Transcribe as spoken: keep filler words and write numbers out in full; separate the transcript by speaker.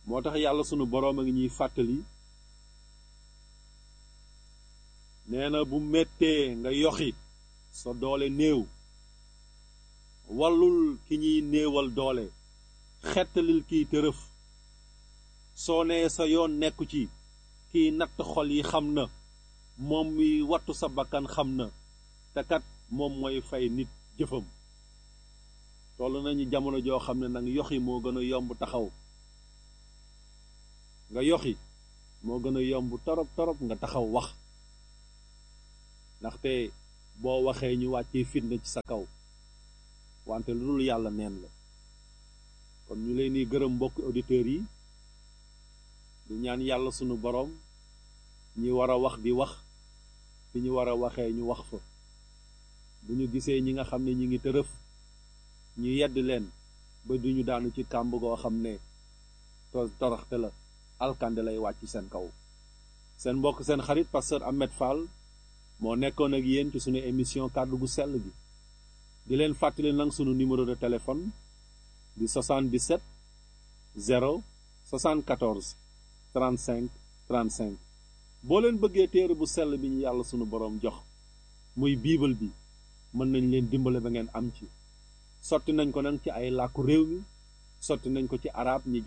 Speaker 1: moo tax yàlla sunu boroom a ngi ñuy fàttali nee na bu méttee nga yoxi sa doole néew wallul ki ñuy néewal doole xettalil kiy tërëf soo nee sa yoon nekku ci kiy natt xol yi xam na moom mi wattu sa bakkan xam na te kat moom mooy fay nit jëfam toll nañu jamono joo xam ne nag yoxi moo gën a yomb taxaw nga yoxi moo gën a yomb torop torop nga taxaw wax ndaxte boo waxee ñu wàccee fitna ci sa kaw wante lu dul yàlla neen la kon ñu leen di gërëm mbokki auditeurs yi di ñaan yàlla sunu boroom ñi war a wax di wax fi ñu war a waxee ñu wax fa bu ñu gisee ñi nga xam ne ñi ngi tërëf ñu yedd leen ba duñu daanu ci kàmb goo xam ne toroxte la alkande lay wàcc seen kaw seen mbokk seen xarit pasteur Ahmed Fall moo nekkoon ak yéen ci sunu émission kàddu gu sell gi di leen fàttali nag sunu numéro de téléphone di soixante-dix-sept zéro soixante-quatorze trente-cinq trente-cinq boo leen bëggee téere bu sell bi ñu yàlla sunu boroom jox muy biibal bi mën nañ leen dimbale ba ngeen am ci sotti nañ ko nag ci ay làkku réew mi sotti nañ ko ci arab ñi